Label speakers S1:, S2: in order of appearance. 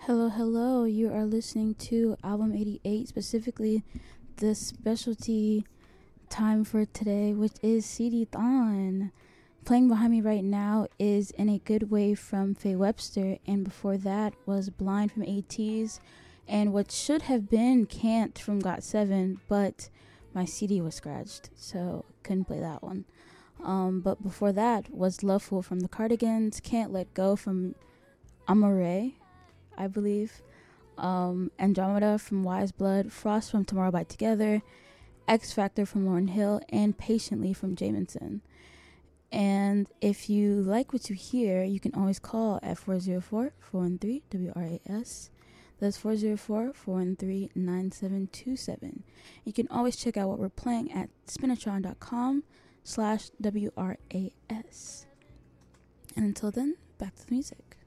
S1: Hello, hello. You are listening to Album 88, specifically the specialty time for today, which is CD Thon. Playing behind me right now is In a Good Way from Faye Webster, and before that was Blind from ATEEZ, and what should have been Can't from Got7, but my CD was scratched, so couldn't play that one. But before that was Loveful from the Cardigans, Can't Let Go from Amore, I believe, Andromeda from Wise Blood, Frost from Tomorrow by Together, X Factor from Lauryn Hill, and Patiently from Jamison. And if you like what you hear, you can always call at 404-413-WRAS. That's 404-413-9727. You can always check out what we're playing at spinatron.com/WRAS. And until then, back to the music.